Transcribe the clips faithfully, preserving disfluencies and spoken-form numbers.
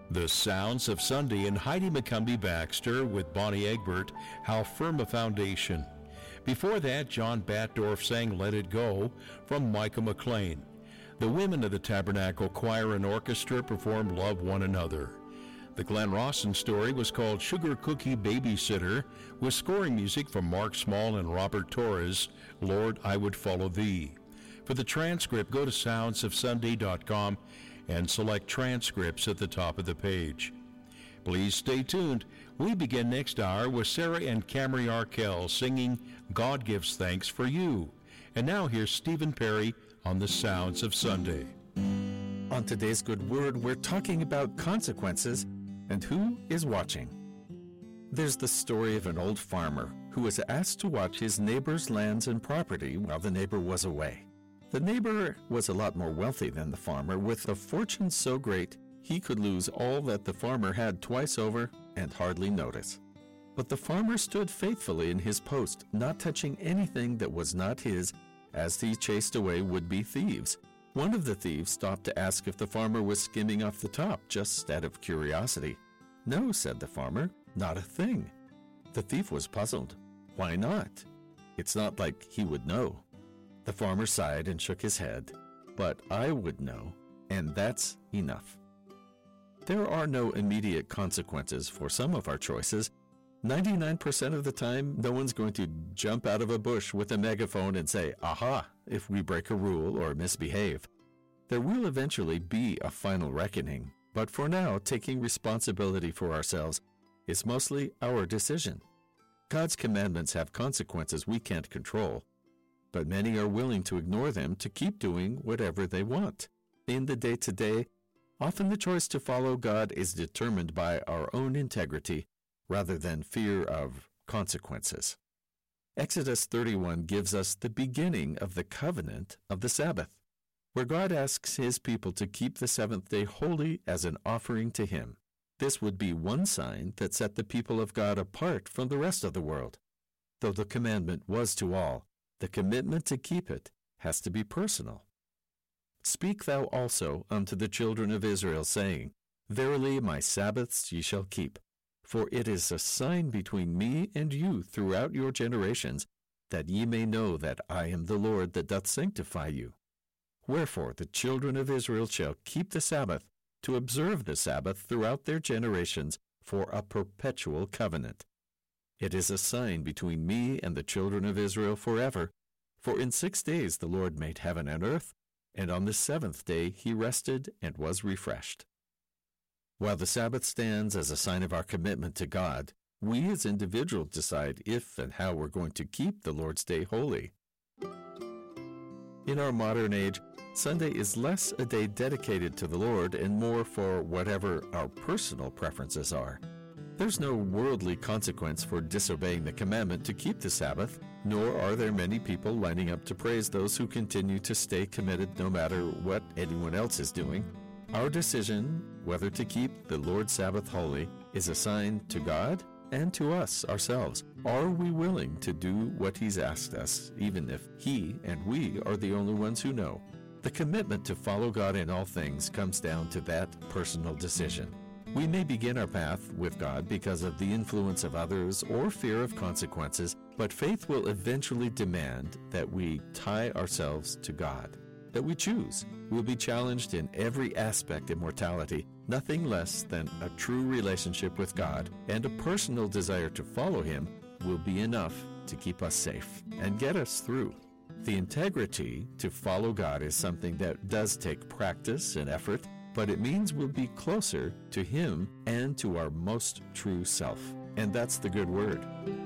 The Sounds of Sunday and Heidi McCombie Baxter with Bonnie Egbert, How Firm a Foundation. Before that, John Batdorf sang Let It Go from Micah McLean. The women of the Tabernacle Choir and Orchestra performed Love One Another. The Glenn Rawson story was called Sugar Cookie Babysitter, with scoring music from Mark Small and Robert Torres, Lord, I Would Follow Thee. For the transcript, go to sounds of sunday dot com and select transcripts at the top of the page. Please stay tuned. We begin next hour with Sarah and Camry Arkell singing God Gives Thanks for You. And now here's Stephen Perry on the Sounds of Sunday. On today's Good Word, we're talking about consequences and who is watching. There's the story of an old farmer who was asked to watch his neighbor's lands and property while the neighbor was away. The neighbor was a lot more wealthy than the farmer, with a fortune so great he could lose all that the farmer had twice over and hardly notice. But the farmer stood faithfully in his post, not touching anything that was not his, as he chased away would-be thieves. One of the thieves stopped to ask if the farmer was skimming off the top, just out of curiosity. No, said the farmer, not a thing. The thief was puzzled. Why not? It's not like he would know. The farmer sighed and shook his head. But I would know, and that's enough. There are no immediate consequences for some of our choices. ninety-nine percent of the time, no one's going to jump out of a bush with a megaphone and say, aha, if we break a rule or misbehave. There will eventually be a final reckoning, but for now, taking responsibility for ourselves is mostly our decision. God's commandments have consequences we can't control, but many are willing to ignore them to keep doing whatever they want. In the day-to-day, often the choice to follow God is determined by our own integrity rather than fear of consequences. Exodus thirty-one gives us the beginning of the covenant of the Sabbath, where God asks his people to keep the seventh day holy as an offering to him. This would be one sign that set the people of God apart from the rest of the world. Though the commandment was to all, the commitment to keep it has to be personal. Speak thou also unto the children of Israel, saying, Verily my Sabbaths ye shall keep, for it is a sign between me and you throughout your generations, that ye may know that I am the Lord that doth sanctify you. Wherefore the children of Israel shall keep the Sabbath, to observe the Sabbath throughout their generations for a perpetual covenant. It is a sign between me and the children of Israel forever. For in six days the Lord made heaven and earth, and on the seventh day he rested and was refreshed. While the Sabbath stands as a sign of our commitment to God, we as individuals decide if and how we're going to keep the Lord's Day holy. In our modern age, Sunday is less a day dedicated to the Lord and more for whatever our personal preferences are. There's no worldly consequence for disobeying the commandment to keep the Sabbath, nor are there many people lining up to praise those who continue to stay committed no matter what anyone else is doing. Our decision, whether to keep the Lord's Sabbath holy, is a sign to God and to us ourselves. Are we willing to do what He's asked us, even if He and we are the only ones who know? The commitment to follow God in all things comes down to that personal decision. We may begin our path with God because of the influence of others or fear of consequences, but faith will eventually demand that we tie ourselves to God, that we choose. We'll be challenged in every aspect of mortality, nothing less than a true relationship with God and a personal desire to follow Him will be enough to keep us safe and get us through. The integrity to follow God is something that does take practice and effort, but it means we'll be closer to Him and to our most true self. And that's the good word.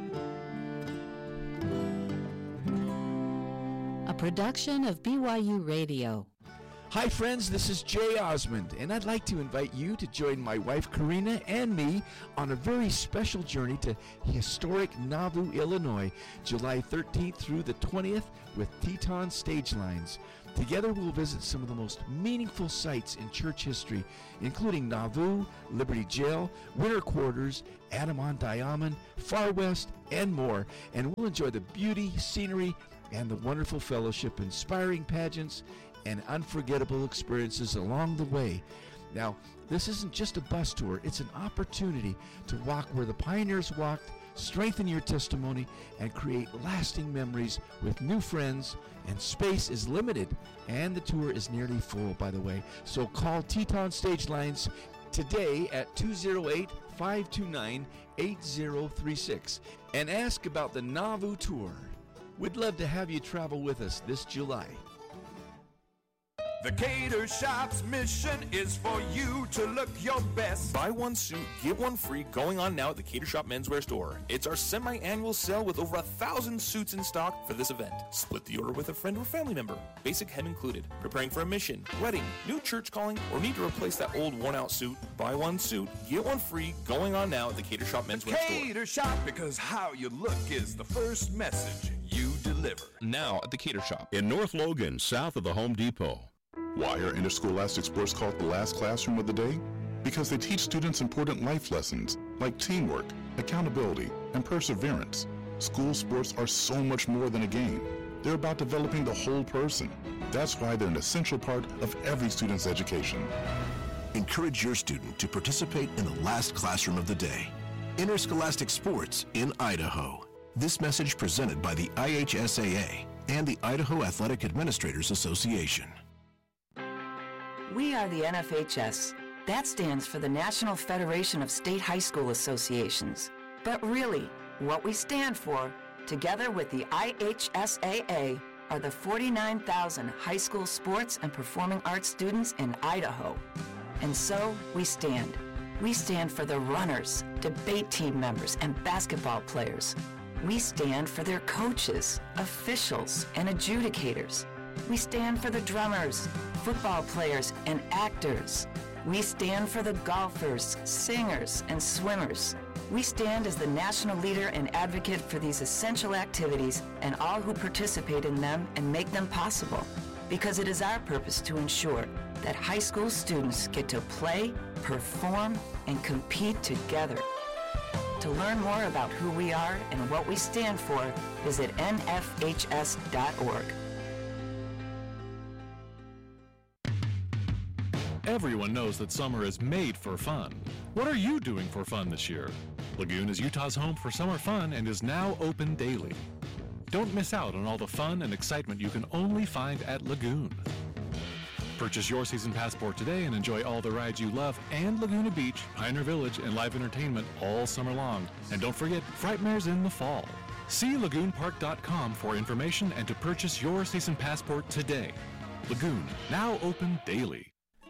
A production of B Y U Radio. Hi friends, this is Jay Osmond, and I'd like to invite you to join my wife Karina and me on a very special journey to historic Nauvoo, Illinois, July thirteenth through the twentieth with Teton Stage Lines. Together we'll visit some of the most meaningful sites in church history, including Nauvoo, Liberty Jail, Winter Quarters, Adamant-Dioman, Far West, and more, and we'll enjoy the beauty, scenery, and the wonderful fellowship, inspiring pageants, and unforgettable experiences along the way. Now, this isn't just a bus tour, it's an opportunity to walk where the pioneers walked, strengthen your testimony, and create lasting memories with new friends. And space is limited, and the tour is nearly full, by the way. So call Teton Stage Lines today at two oh eight, five two nine, eight oh three six and ask about the Nauvoo Tour. We'd love to have you travel with us this July. The Cater Shop's mission is for you to look your best. Buy one suit, get one free, going on now at the Cater Shop Menswear Store. It's our semi-annual sale with over a thousand suits in stock for this event. Split the order with a friend or family member. Basic hem included. Preparing for a mission, wedding, new church calling, or need to replace that old worn-out suit? Buy one suit, get one free, going on now at the Cater Shop Menswear Store. Cater Shop, because how you look is the first message you deliver. Now at the Cater Shop. In North Logan, south of the Home Depot. Why are interscholastic sports called the last classroom of the day? Because they teach students important life lessons like teamwork, accountability, and perseverance. School sports are so much more than a game. They're about developing the whole person. That's why they're an essential part of every student's education. Encourage your student to participate in the last classroom of the day. Interscholastic sports in Idaho. This message presented by the I H S A A and the Idaho Athletic Administrators Association. We are the N F H S. That stands for the National Federation of State High School Associations. But really, what we stand for, together with the I H S A A, are the forty-nine thousand high school sports and performing arts students in Idaho. And so, we stand. We stand for the runners, debate team members, and basketball players. We stand for their coaches, officials, and adjudicators. We stand for the drummers, football players, and actors. We stand for the golfers, singers, and swimmers. We stand as the national leader and advocate for these essential activities and all who participate in them and make them possible. Because it is our purpose to ensure that high school students get to play, perform, and compete together. To learn more about who we are and what we stand for, visit N F H S dot org. Everyone knows that summer is made for fun. What are you doing for fun this year? Lagoon is Utah's home for summer fun and is now open daily. Don't miss out on all the fun and excitement you can only find at Lagoon. Purchase your season passport today and enjoy all the rides you love and Laguna Beach, Pioneer Village, and live entertainment all summer long. And don't forget, Frightmares in the fall. See lagoon park dot com for information and to purchase your season passport today. Lagoon, now open daily.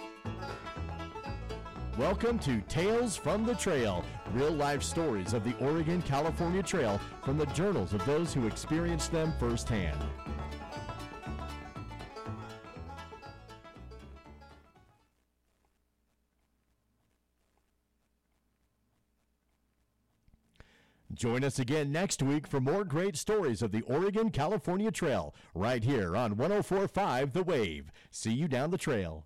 Welcome to Tales from the Trail, real-life stories of the Oregon-California Trail from the journals of those who experienced them firsthand. Join us again next week for more great stories of the Oregon-California Trail, right here on one oh four point five The Wave. See you down the trail.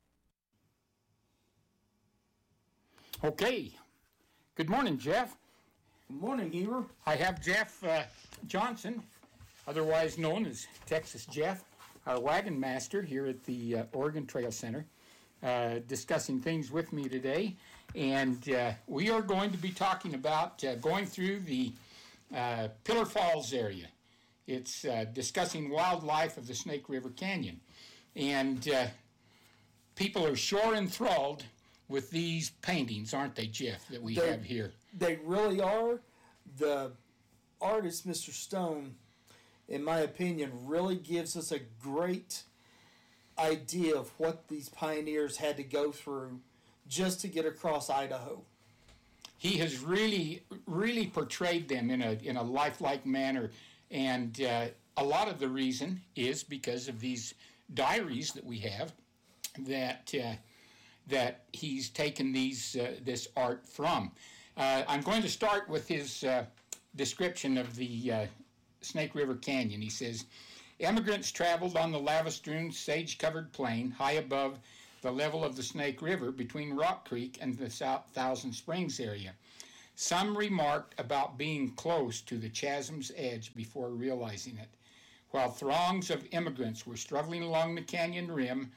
Okay. Good morning, Jeff. Good morning, Heber. I have Jeff uh, Johnson, otherwise known as Texas Jeff, our wagon master here at the uh, Oregon Trail Center, uh, discussing things with me today. And uh, we are going to be talking about uh, going through the uh, Pillar Falls area. It's uh, discussing wildlife of the Snake River Canyon. And uh, people are sure enthralled with these paintings, aren't they, Jeff, that we they, have here? They really are. The artist, Mister Stone, in my opinion, really gives us a great idea of what these pioneers had to go through just to get across Idaho. He has really, really portrayed them in a in a lifelike manner, and uh, a lot of the reason is because of these diaries that we have that uh, that he's taken these uh, this art from. Uh, I'm going to start with his uh, description of the uh, Snake River Canyon. He says, "Emigrants traveled on the lava-strewn, sage-covered plain high above the level of the Snake River between Rock Creek and the South Thousand Springs area. Some remarked about being close to the chasm's edge before realizing it. While throngs of immigrants were struggling along the canyon rim,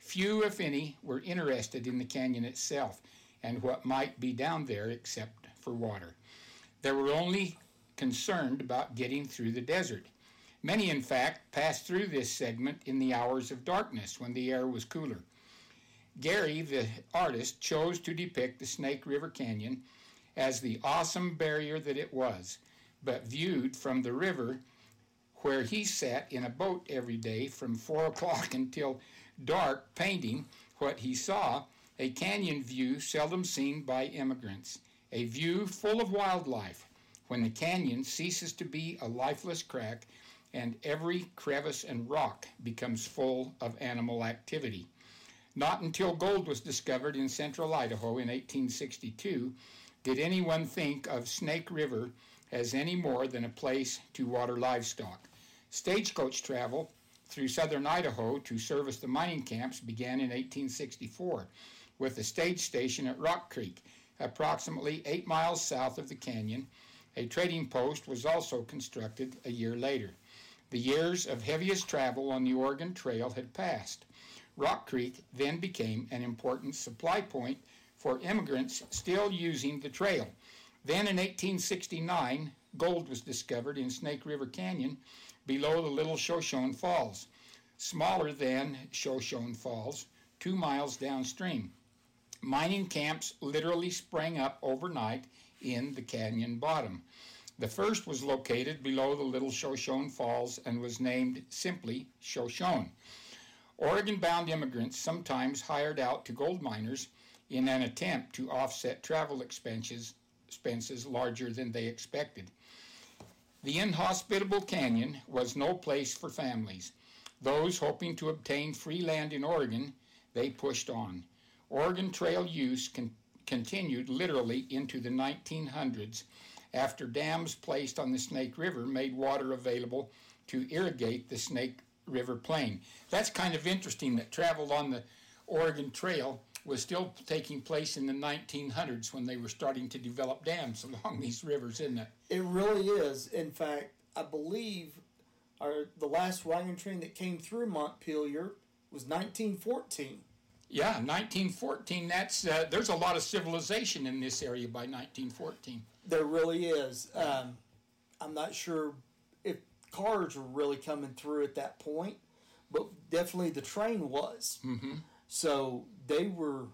Few, if any, were interested in the canyon itself and what might be down there except for water. They were only concerned about getting through the desert. Many, in fact, passed through this segment in the hours of darkness when the air was cooler. Gary, the artist, chose to depict the Snake River Canyon as the awesome barrier that it was, but viewed from the river where he sat in a boat every day from four o'clock until dark, painting what he saw, a canyon view seldom seen by immigrants, a view full of wildlife, when the canyon ceases to be a lifeless crack and every crevice and rock becomes full of animal activity. Not until gold was discovered in central Idaho in eighteen sixty-two did anyone think of Snake River as any more than a place to water livestock. Stagecoach travel through southern Idaho to service the mining camps began in eighteen sixty-four with a stage station at Rock Creek, approximately eight miles south of the canyon. A trading post was also constructed a year later. The years of heaviest travel on the Oregon Trail had passed. Rock Creek then became an important supply point for immigrants still using the trail. Then in eighteen sixty-nine, gold was discovered in Snake River Canyon below the Little Shoshone Falls, smaller than Shoshone Falls, two miles downstream. Mining camps literally sprang up overnight in the canyon bottom. The first was located below the Little Shoshone Falls and was named simply Shoshone. Oregon-bound immigrants sometimes hired out to gold miners in an attempt to offset travel expenses, expenses larger than they expected. The inhospitable canyon was no place for families. Those hoping to obtain free land in Oregon, they pushed on. Oregon Trail use con- continued literally into the nineteen hundreds after dams placed on the Snake River made water available to irrigate the Snake River Plain. That's kind of interesting that travel on the Oregon Trail was still taking place in the nineteen hundreds when they were starting to develop dams along these rivers, isn't it? It really is. In fact, I believe our, the last wagon train that came through Montpelier was nineteen fourteen. Yeah, nineteen fourteen. That's uh, there's a lot of civilization in this area by nineteen fourteen. There really is. Um, I'm not sure if cars were really coming through at that point, but definitely the train was. Mm-hmm. So they were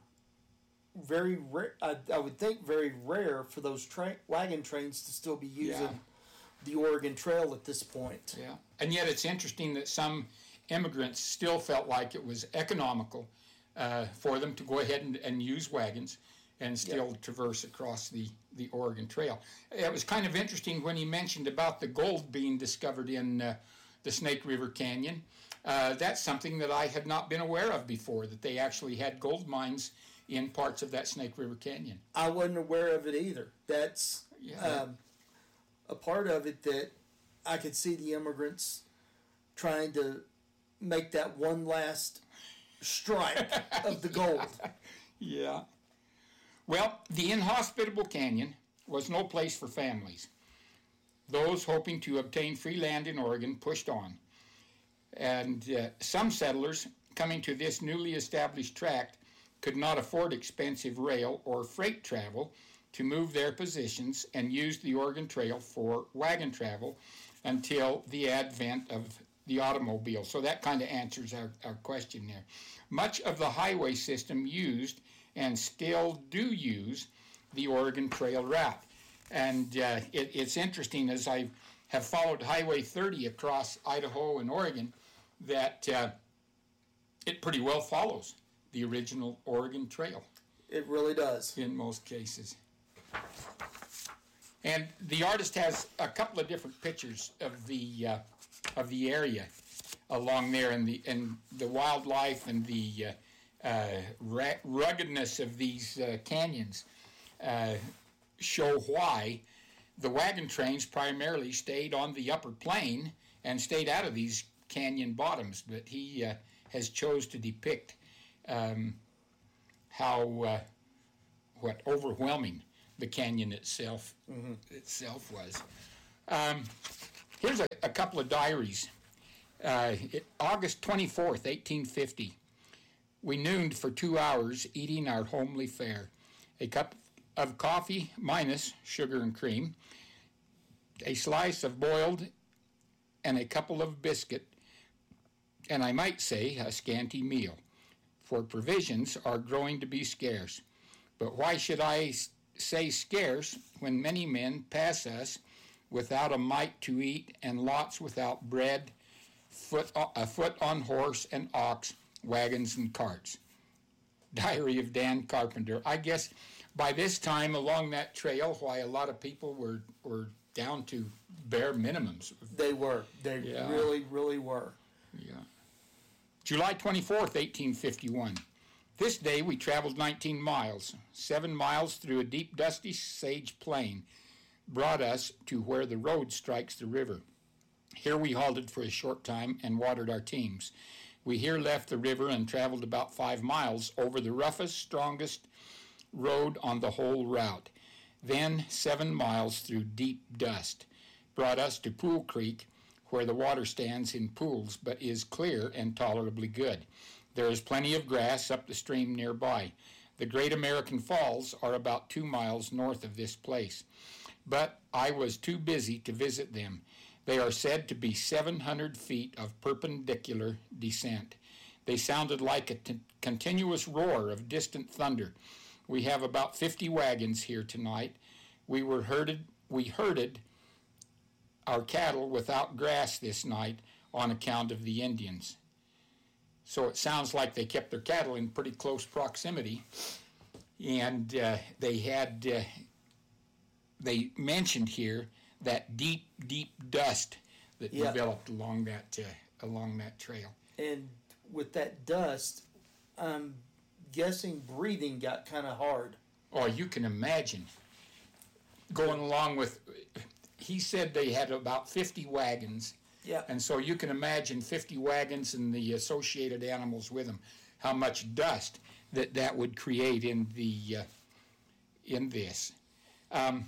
very rare. I, I would think very rare for those tra- wagon trains to still be using Yeah. the Oregon Trail at this point. Yeah, and yet it's interesting that some immigrants still felt like it was economical uh, for them to go ahead and, and use wagons and still Yep. traverse across the, the Oregon Trail. It was kind of interesting when he mentioned about the gold being discovered in uh, the Snake River Canyon. Uh, that's something that I had not been aware of before, that they actually had gold mines in parts of that Snake River Canyon. I wasn't aware of it either. That's Yeah. um, a part of it that I could see the immigrants trying to make that one last strike of the gold. Yeah. Well, the inhospitable canyon was no place for families. Those hoping to obtain free land in Oregon pushed on. And uh, some settlers coming to this newly established tract could not afford expensive rail or freight travel to move their positions and used the Oregon Trail for wagon travel until the advent of the automobile. So that kind of answers our, our question there. Much of the highway system used and still do use the Oregon Trail route. And uh, it, it's interesting, as I have followed Highway thirty across Idaho and Oregon, that uh, it pretty well follows the original Oregon Trail. It really does. In most cases. And the artist has a couple of different pictures of the uh, of the area along there, and the and the wildlife and the uh, uh, ra- ruggedness of these uh, canyons uh, show why the wagon trains primarily stayed on the upper plain and stayed out of these canyon bottoms. But he uh, has chose to depict um, how uh, what overwhelming the canyon itself mm-hmm. itself was. Um, here's a, a couple of diaries. Uh, it, August twenty-fourth, eighteen fifty. We nooned for two hours, eating our homely fare. A cup of coffee minus sugar and cream, a slice of boiled, and a couple of biscuit, and I might say a scanty meal, for provisions are growing to be scarce. But why should I say scarce when many men pass us without a mite to eat, and lots without bread, foot a foot on horse and ox, wagons and carts? Diary of Dan Carpenter. I guess by this time along that trail, why a lot of people were, were down to bare minimums. They were. They yeah. really, really were. Yeah. July twenty-fourth, eighteen fifty-one. This day we traveled nineteen miles. Seven miles through a deep, dusty sage plain brought us to where the road strikes the river. Here we halted for a short time and watered our teams. We here left the river and traveled about five miles over the roughest, strongest road on the whole route. Then seven miles through deep dust brought us to Pool Creek, where the water stands in pools but is clear and tolerably good. There is plenty of grass up the stream nearby. The Great American Falls are about two miles north of this place, but I was too busy to visit them. They are said to be seven hundred feet of perpendicular descent. They sounded like a t- continuous roar of distant thunder. We have about fifty wagons here tonight. We were herded, we herded our cattle without grass this night on account of the Indians. So it sounds like they kept their cattle in pretty close proximity, and uh, they had, uh, they mentioned here that deep, deep dust that yep. developed along that uh, along that trail. And with that dust, I'm guessing breathing got kind of hard. Oh, you can imagine. Going along with, he said they had about fifty wagons. Yeah. And so you can imagine fifty wagons and the associated animals with them, how much dust that that would create in the uh, in this. Um,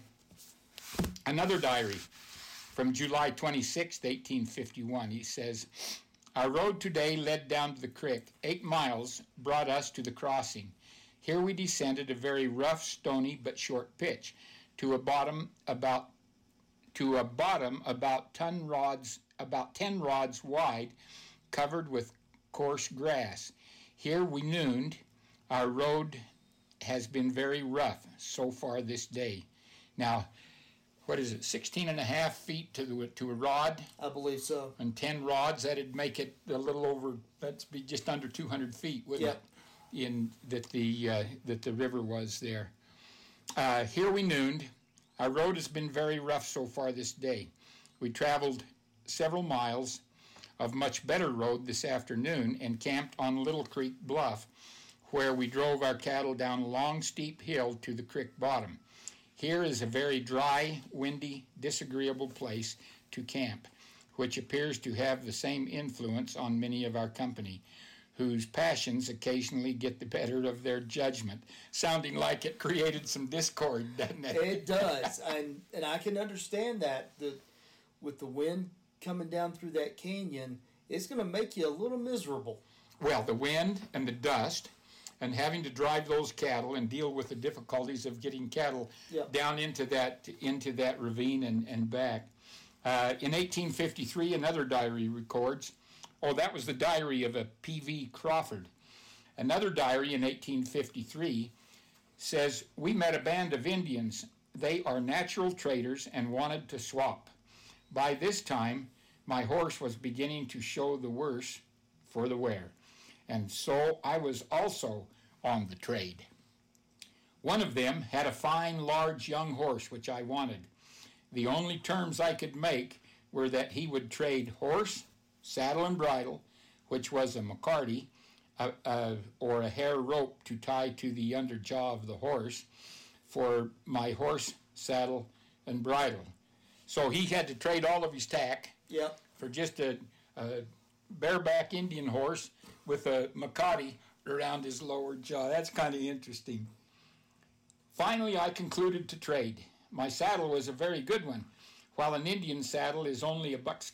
another diary from July twenty-sixth, eighteen fifty-one. He says, our road today led down to the creek. Eight miles brought us to the crossing. Here we descended a very rough, stony, but short pitch to a bottom about to a bottom about ton rods about ten rods wide, covered with coarse grass. Here we nooned. Our road has been very rough so far this day. Now, what is it, sixteen and a half feet to the, to a rod? I believe so. And ten rods, that'd make it a little over, that'd be just under two hundred feet, wouldn't yep. it? In that the uh, that the river was there. Uh, here we nooned. Our road has been very rough so far this day. We traveled several miles of much better road this afternoon and camped on Little Creek Bluff, where we drove our cattle down a long, steep hill to the creek bottom. Here is a very dry, windy, disagreeable place to camp, which appears to have the same influence on many of our company, whose passions occasionally get the better of their judgment, sounding like it created some discord, doesn't it? It does, and and I can understand that. The, with the wind coming down through that canyon, it's going to make you a little miserable. Well, the wind and the dust, and having to drive those cattle and deal with the difficulties of getting cattle yep. down into that into that ravine and, and back. Uh, in eighteen fifty-three, another diary records, oh, that was the diary of a P V Crawford. Another diary in eighteen fifty-three says, we met a band of Indians. They are natural traders and wanted to swap. By this time, my horse was beginning to show the worse for the wear, and so I was also on the trade. One of them had a fine, large, young horse, which I wanted. The only terms I could make were that he would trade horse, saddle and bridle, which was a McCarty, a, a, or a hair rope to tie to the underjaw of the horse, for my horse, saddle, and bridle. So he had to trade all of his tack yep. for just a, a bareback Indian horse with a McCarty around his lower jaw. That's kind of interesting. Finally, I concluded to trade. My saddle was a very good one, while an Indian saddle is only a buckskin